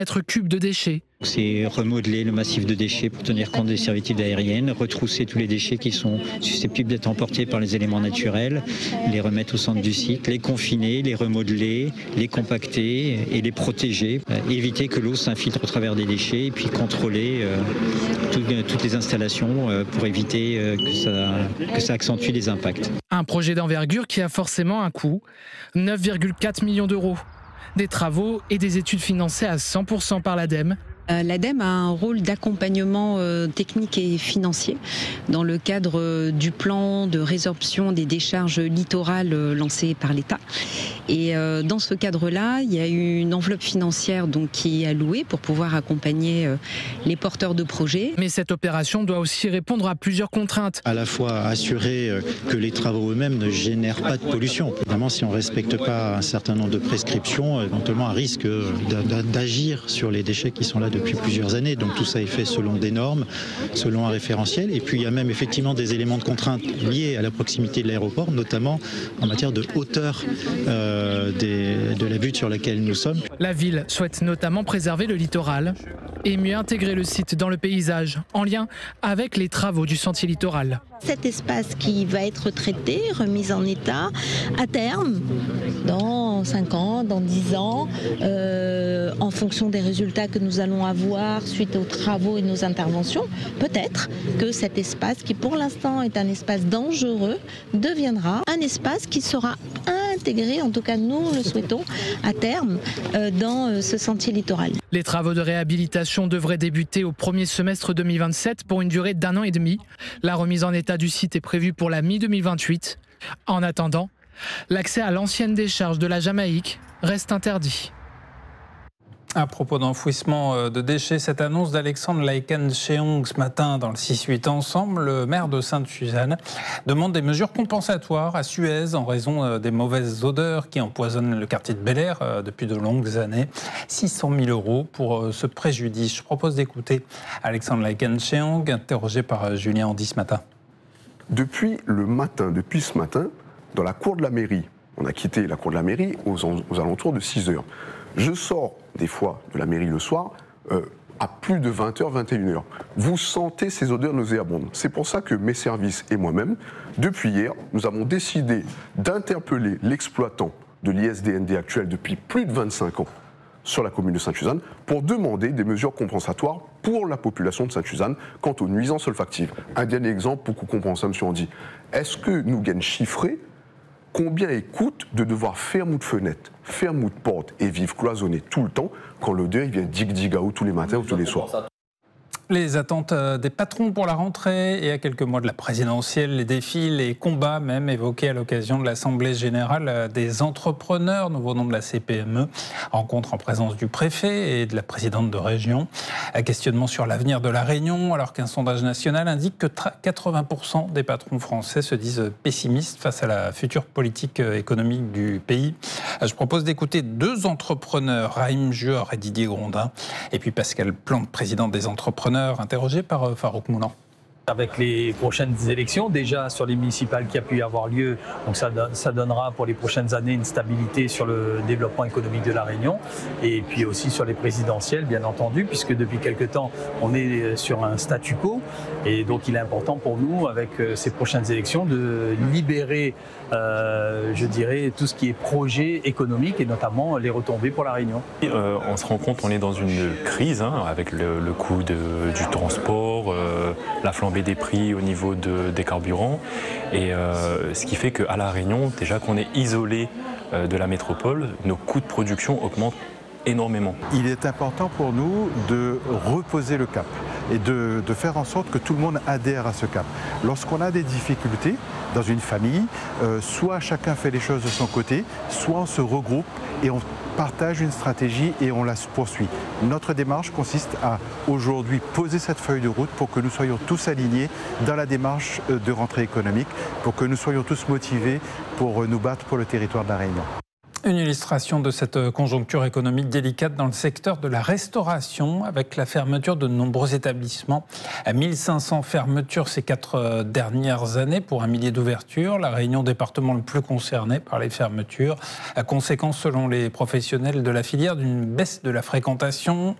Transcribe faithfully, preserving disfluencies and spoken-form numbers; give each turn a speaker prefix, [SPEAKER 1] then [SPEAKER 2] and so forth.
[SPEAKER 1] mètres cubes de déchets.
[SPEAKER 2] C'est remodeler le massif de déchets pour tenir compte des servitudes aériennes, retrousser tous les déchets qui sont susceptibles d'être emportés par les éléments naturels, les remettre au centre du site, les confiner, les remodeler, les compacter et les protéger, éviter que l'eau s'infiltre au travers des déchets et puis contrôler euh, tout, toutes les installations euh, pour éviter euh, que, ça, que ça accentue les impacts.
[SPEAKER 1] Un projet d'envergure qui a forcément un coût, neuf virgule quatre millions d'euros. Des travaux et des études financées à cent pour cent par l'ADEME.
[SPEAKER 3] L'ADEME a un rôle d'accompagnement technique et financier dans le cadre du plan de résorption des décharges littorales lancé par l'État. Et dans ce cadre-là, il y a eu une enveloppe financière donc, qui est allouée pour pouvoir accompagner les porteurs de projets.
[SPEAKER 1] Mais cette opération doit aussi répondre à plusieurs contraintes.
[SPEAKER 4] À la fois assurer que les travaux eux-mêmes ne génèrent pas de pollution. Évidemment, si on ne respecte pas un certain nombre de prescriptions, éventuellement un risque d'agir sur les déchets qui sont là depuis plusieurs années. Donc tout ça est fait selon des normes, selon un référentiel. Et puis il y a même effectivement des éléments de contrainte liés à la proximité de l'aéroport, notamment en matière de hauteur euh, des, de la butte sur laquelle nous sommes.
[SPEAKER 1] La ville souhaite notamment préserver le littoral et mieux intégrer le site dans le paysage, en lien avec les travaux du sentier littoral.
[SPEAKER 5] Cet espace qui va être traité, remis en état, à terme, dans cinq ans, dans dix ans, euh, en fonction des résultats que nous allons avoir suite aux travaux et nos interventions, peut-être que cet espace, qui pour l'instant est un espace dangereux, deviendra un espace qui sera intégré, en tout cas nous le souhaitons, à terme, euh, dans euh, ce sentier littoral.
[SPEAKER 1] Les travaux de réhabilitation devraient débuter au premier semestre deux mille vingt-sept pour une durée d'un an et demi. La remise en état du site est prévue pour la mi deux mille vingt-huit. En attendant, l'accès à l'ancienne décharge de la Jamaïque reste interdit.
[SPEAKER 6] À propos d'enfouissement de déchets, cette annonce d'Alexandre Laïkan-Cheong ce matin dans le six huit Ensemble, le maire de Sainte-Suzanne demande des mesures compensatoires à Suez en raison des mauvaises odeurs qui empoisonnent le quartier de Bel-Air depuis de longues années. six cent mille euros pour ce préjudice. Je propose d'écouter Alexandre Laïkan-Cheong, interrogé par Julien Andy ce matin.
[SPEAKER 7] Depuis le matin, depuis ce matin, dans la cour de la mairie, on a quitté la cour de la mairie aux, aux alentours de six heures. Je sors des fois de la mairie le soir euh, à plus de vingt heures, vingt et une heures. Vous sentez ces odeurs nauséabondes. C'est pour ça que mes services et moi-même, depuis hier, nous avons décidé d'interpeller l'exploitant de l'I S D N D actuel depuis plus de vingt-cinq ans sur la commune de Sainte-Suzanne pour demander des mesures compensatoires pour la population de Sainte-Suzanne quant aux nuisances olfactives. Un dernier exemple pour qu'on comprenne ça, M. Andy. Est-ce que nous gagnons chiffré combien il coûte de devoir fermer de fenêtres, fermer de portes et vivre cloisonné tout le temps quand l'odeur vient dig-dig-out tous les matins ou tous les soirs?
[SPEAKER 6] Les attentes des patrons pour la rentrée et à quelques mois de la présidentielle, les défis, les combats même évoqués à l'occasion de l'Assemblée générale des entrepreneurs, nouveau nom de la C P M E, rencontre en présence du préfet et de la présidente de région. Un questionnement sur l'avenir de la Réunion, alors qu'un sondage national indique que quatre-vingts pour cent des patrons français se disent pessimistes face à la future politique économique du pays. Je propose d'écouter deux entrepreneurs, Raïm Juor et Didier Grondin, et puis Pascal Plante, président des entrepreneurs, interrogé par Farouk Moulan.
[SPEAKER 8] Avec les prochaines élections, déjà sur les municipales qui a pu y avoir lieu, donc ça, ça donnera pour les prochaines années une stabilité sur le développement économique de la Réunion et puis aussi sur les présidentielles bien entendu, puisque depuis quelque temps on est sur un statu quo et donc il est important pour nous avec ces prochaines élections de libérer euh, je dirais tout ce qui est projet économique et notamment les retombées pour la Réunion.
[SPEAKER 9] Euh, on se rend compte qu'on est dans une crise hein, avec le, le coût de, du transport, euh, la flambée des prix au niveau de, des carburants et euh, ce qui fait qu'à La Réunion, déjà qu'on est isolé euh, de la métropole, nos coûts de production augmentent énormément.
[SPEAKER 10] Il est important pour nous de reposer le cap et de, de faire en sorte que tout le monde adhère à ce cap. Lorsqu'on a des difficultés dans une famille, euh, soit chacun fait les choses de son côté, soit on se regroupe et on partage une stratégie et on la poursuit. Notre démarche consiste à aujourd'hui poser cette feuille de route pour que nous soyons tous alignés dans la démarche de rentrée économique, pour que nous soyons tous motivés pour nous battre pour le territoire de la Réunion.
[SPEAKER 6] Une illustration de cette conjoncture économique délicate dans le secteur de la restauration avec la fermeture de nombreux établissements. mille cinq cents fermetures ces quatre dernières années pour un millier d'ouvertures. La Réunion, département le plus concerné par les fermetures. La conséquence, selon les professionnels de la filière, d'une baisse de la fréquentation